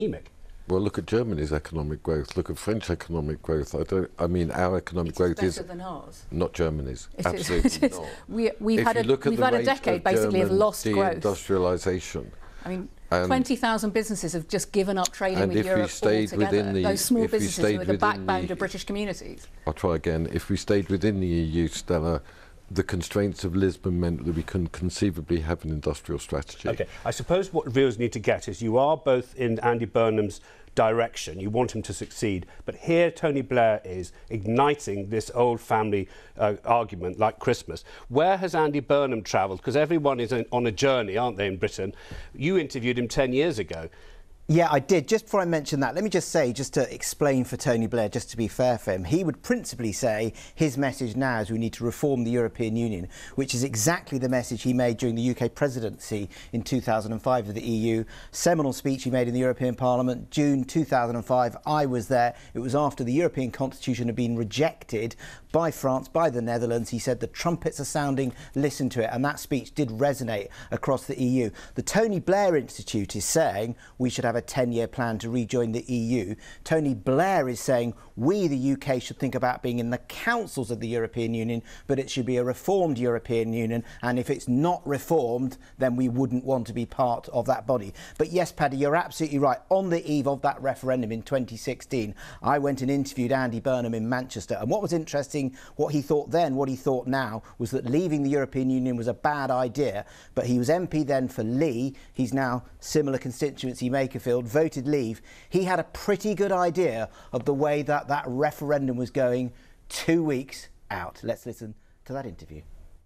anemic. Well, look at Germany's economic growth. Look at French economic growth. I mean, our economic growth is better than ours. Not Germany's. Absolutely not. We've had a decade basically of lost growth. Deindustrialisation. I mean, 20,000 businesses have just given up trading with Europe altogether. Those small businesses were the backbone of British communities. I'll try again. If we stayed within the EU, Stella, the constraints of Lisbon meant that we couldn't conceivably have an industrial strategy. OK, I suppose what viewers need to get is you are both in Andy Burnham's direction. You want him to succeed. But here Tony Blair is igniting this old family argument like Christmas. Where has Andy Burnham travelled? Because everyone is on a journey, aren't they, in Britain? You interviewed him 10 years ago. Yeah, I did. Just before I mention that, let me just say, just to explain for Tony Blair, just to be fair for him, he would principally say his message now is we need to reform the European Union, which is exactly the message he made during the UK presidency in 2005 of the EU. Seminal speech he made in the European Parliament, June 2005. I was there. It was after the European Constitution had been rejected by France, by the Netherlands. He said the trumpets are sounding, listen to it. And that speech did resonate across the EU. The Tony Blair Institute is saying we should have a 10-year plan to rejoin the EU. Tony Blair is saying we, the UK, should think about being in the councils of the European Union, but it should be a reformed European Union. And if it's not reformed, then we wouldn't want to be part of that body. But yes, Paddy, you're absolutely right. On the eve of that referendum in 2016, I went and interviewed Andy Burnham in Manchester. And what was interesting, what he thought then, what he thought now, was that leaving the European Union was a bad idea. But he was MP then for Lee. He's now similar constituency, Makerfield, voted Leave. He had a pretty good idea of the way that that referendum was going 2 weeks out. Let's listen to that interview.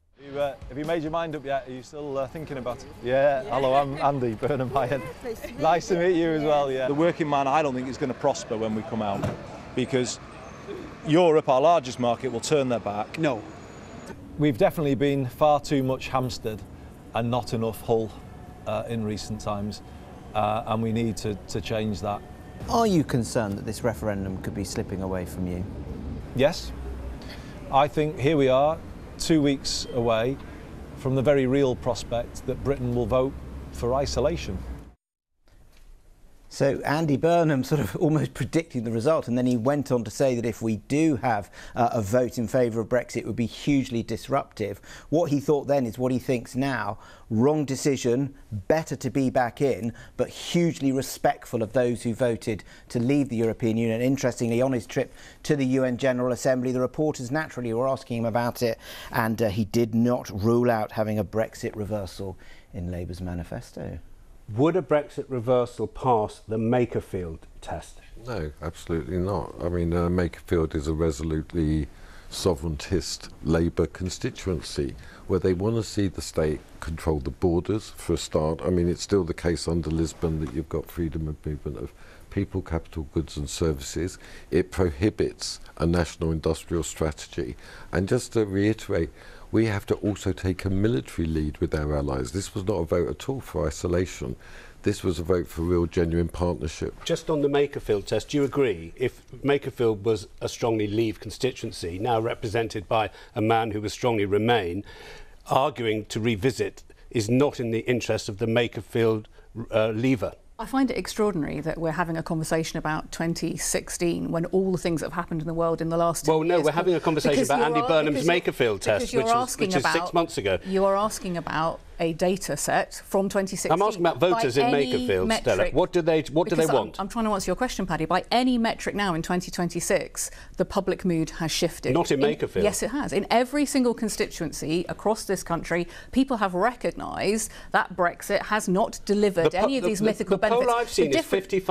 Have you made your mind up yet? Are you still thinking about it? Yeah. Hello, I'm Andy Burnham. Nice to meet you as well, yeah. The working man, I don't think is going to prosper when we come out, because Europe, our largest market, will turn their back. No. We've definitely been far too much Hampstead and not enough Hull in recent times, and we need to change that. Are you concerned that this referendum could be slipping away from you? Yes. I think here we are, 2 weeks away from the very real prospect that Britain will vote for isolation. So Andy Burnham sort of almost predicting the result, and then he went on to say that if we do have a vote in favour of Brexit, it would be hugely disruptive. What he thought then is what he thinks now. Wrong decision, better to be back in, but hugely respectful of those who voted to leave the European Union. Interestingly, on his trip to the UN General Assembly, the reporters naturally were asking him about it, and he did not rule out having a Brexit reversal in Labour's manifesto. Would a Brexit reversal pass the Makerfield test? No, absolutely not. I mean, Makerfield is a resolutely sovereigntist Labour constituency where they want to see the state control the borders for a start. I mean, it's still the case under Lisbon that you've got freedom of movement of people, capital, goods and services. It prohibits a national industrial strategy. And just to reiterate, we have to also take a military lead with our allies. This was not a vote at all for isolation. This was a vote for real, genuine partnership. Just on the Makerfield test, do you agree if Makerfield was a strongly Leave constituency, now represented by a man who was strongly Remain, arguing to revisit is not in the interest of the Makerfield leaver? I find it extraordinary that we're having a conversation about 2016 when all the things that have happened in the world in the last 10 years... Well, no, we're having a conversation about Andy Burnham's Makerfield test, which is 6 months ago. You are asking about a data set from 2016. I'm asking about voters in Makerfield, Stella. What do they want? I'm trying to answer your question, Paddy. By any metric now in 2026, the public mood has shifted. Not in Makerfield. Yes, it has. In every single constituency across this country, people have recognised that Brexit has not delivered any of these mythical benefits. The poll I've seen is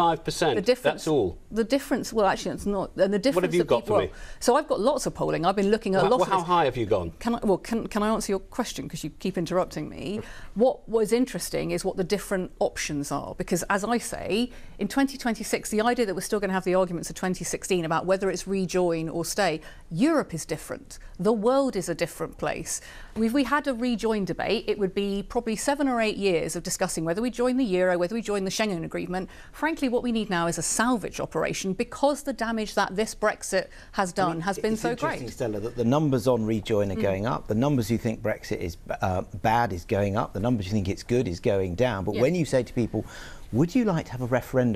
55%. That's all. The difference, well, actually, it's not. And the difference. What have you got for me? So I've got lots of polling. I've been looking at a lot of How high have you gone? Can I answer your question, because you keep interrupting me? What was interesting is what the different options are, because as I say, in 2026, the idea that we're still going to have the arguments of 2016 about whether it's rejoin or stay, Europe is different. The world is a different place. If we had a rejoin debate, it would be probably 7 or 8 years of discussing whether we join the euro, whether we join the Schengen Agreement. Frankly, what we need now is a salvage operation, because the damage that this Brexit has done has been so great. It's interesting, Stella, that the numbers on rejoin are going up. The numbers who think Brexit is bad is going up. The numbers you think it's good is going down. But when you say to people, would you like to have a referendum